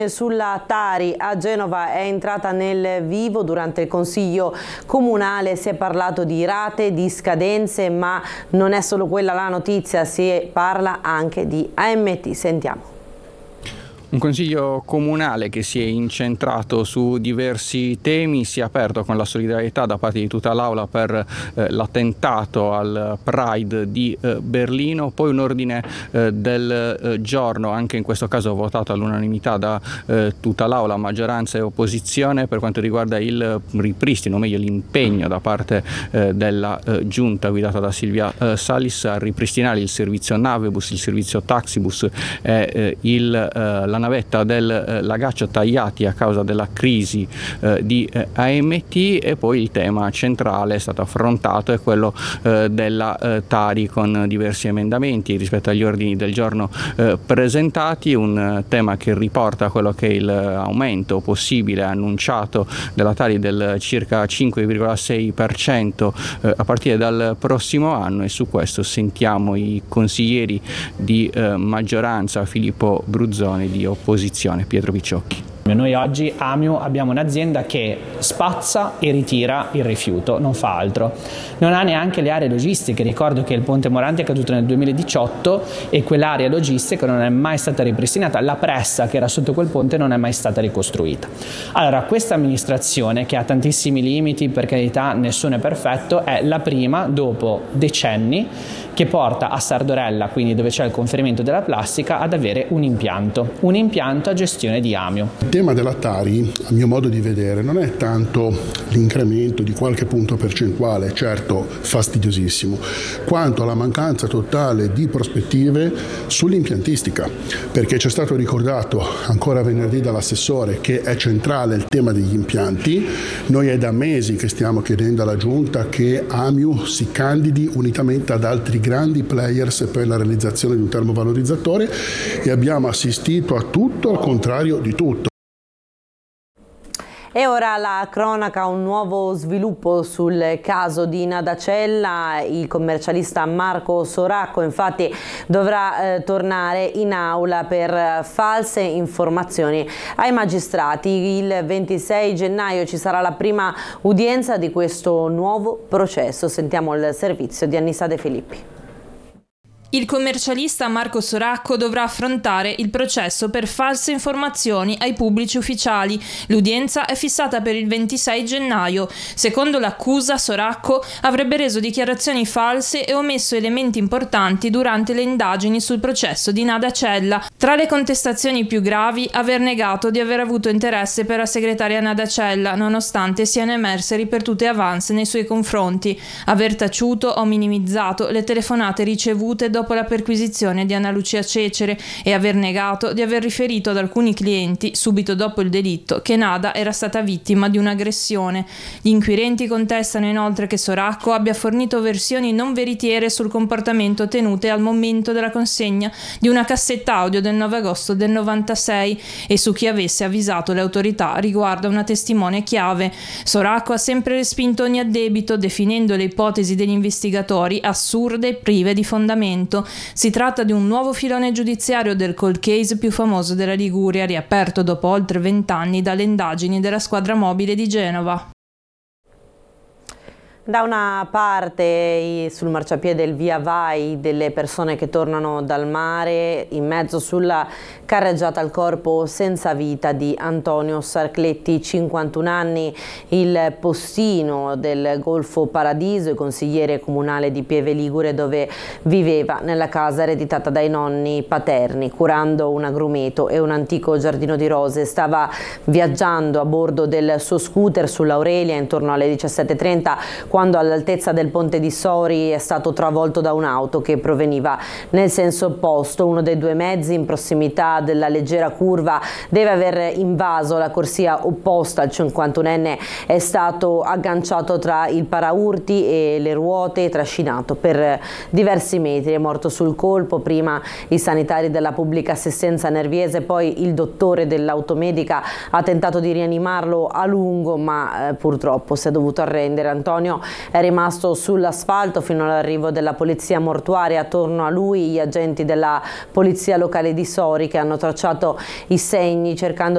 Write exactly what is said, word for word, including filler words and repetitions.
Sulla Tari a Genova è entrata nel vivo. Durante il Consiglio Comunale si è parlato di rate, di scadenze, ma non è solo quella la notizia, si parla anche di A M T. Sentiamo. Un consiglio comunale che si è incentrato su diversi temi, si è aperto con la solidarietà da parte di tutta l'Aula per eh, l'attentato al Pride di eh, Berlino, poi un ordine eh, del eh, giorno, anche in questo caso votato all'unanimità da eh, tutta l'Aula, maggioranza e opposizione, per quanto riguarda il ripristino, o meglio l'impegno da parte eh, della eh, giunta guidata da Silvia eh, Salis a ripristinare il servizio Navebus, il servizio Taxibus e eh, il, eh, la navetta del eh, Lagaccio tagliati a causa della crisi eh, di eh, A M T. E poi il tema centrale è stato affrontato, è quello eh, della eh, Tari, con diversi emendamenti rispetto agli ordini del giorno eh, presentati, un eh, tema che riporta quello che è l'aumento possibile annunciato della Tari del circa cinque virgola sei per cento eh, a partire dal prossimo anno, e su questo sentiamo i consiglieri di eh, maggioranza, Filippo Bruzzone, di opposizione, Pietro Picciocchi. Noi oggi A M I U abbiamo un'azienda che spazza e ritira il rifiuto, non fa altro. Non ha neanche le aree logistiche. Ricordo che il Ponte Morandi è caduto nel duemiladiciotto e quell'area logistica non è mai stata ripristinata. La pressa che era sotto quel ponte non è mai stata ricostruita. Allora, questa amministrazione, che ha tantissimi limiti, per carità nessuno è perfetto, è la prima dopo decenni che porta a Sardorella, quindi dove c'è il conferimento della plastica, ad avere un impianto, un impianto a gestione di A M I U. Il tema della Tari, a mio modo di vedere, non è tanto l'incremento di qualche punto percentuale, certo fastidiosissimo, quanto la mancanza totale di prospettive sull'impiantistica, perché ci è stato ricordato ancora venerdì dall'assessore che è centrale il tema degli impianti. Noi è da mesi che stiamo chiedendo alla Giunta che A M I U si candidi unitamente ad altri grandi players per la realizzazione di un termovalorizzatore, e abbiamo assistito a tutto al contrario di tutto. E ora la cronaca, un nuovo sviluppo sul caso di Nadacella. Il commercialista Marco Soracco infatti dovrà eh, tornare in aula per false informazioni ai magistrati. Il ventisei gennaio ci sarà la prima udienza di questo nuovo processo. Sentiamo il servizio di Annissa De Filippi. Il commercialista Marco Soracco dovrà affrontare il processo per false informazioni ai pubblici ufficiali. L'udienza è fissata per il ventisei gennaio. Secondo l'accusa, Soracco avrebbe reso dichiarazioni false e omesso elementi importanti durante le indagini sul processo di Nadacella. Tra le contestazioni più gravi, aver negato di aver avuto interesse per la segretaria Nadacella, nonostante siano emerse ripetute avance nei suoi confronti, aver taciuto o minimizzato le telefonate ricevute dopo dopo la perquisizione di Anna Lucia Cecere e aver negato di aver riferito ad alcuni clienti, subito dopo il delitto, che Nada era stata vittima di un'aggressione. Gli inquirenti contestano inoltre che Soracco abbia fornito versioni non veritiere sul comportamento tenute al momento della consegna di una cassetta audio del nove agosto del novantasei e su chi avesse avvisato le autorità riguardo a una testimone chiave. Soracco ha sempre respinto ogni addebito, definendo le ipotesi degli investigatori assurde e prive di fondamento. Si tratta di un nuovo filone giudiziario del cold case più famoso della Liguria, riaperto dopo oltre vent'anni dalle indagini della squadra mobile di Genova. Da una parte sul marciapiede il via vai delle persone che tornano dal mare, in mezzo sulla carreggiata al corpo senza vita di Antonio Sarcletti, cinquantuno anni, il postino del Golfo Paradiso e consigliere comunale di Pieve Ligure, dove viveva nella casa ereditata dai nonni paterni, curando un agrumeto e un antico giardino di rose. Stava viaggiando a bordo del suo scooter sull'Aurelia intorno alle diciassette e trenta quando all'altezza del ponte di Sori è stato travolto da un'auto che proveniva nel senso opposto. Uno dei due mezzi, in prossimità della leggera curva, deve aver invaso la corsia opposta. Il cinquantunenne è stato agganciato tra il paraurti e le ruote e trascinato per diversi metri. È morto sul colpo, prima i sanitari della pubblica assistenza nerviese, poi il dottore dell'automedica ha tentato di rianimarlo a lungo, ma eh, purtroppo si è dovuto arrendere. Antonio è rimasto sull'asfalto fino all'arrivo della polizia mortuaria. Attorno a lui gli agenti della polizia locale di Sori, che hanno tracciato i segni cercando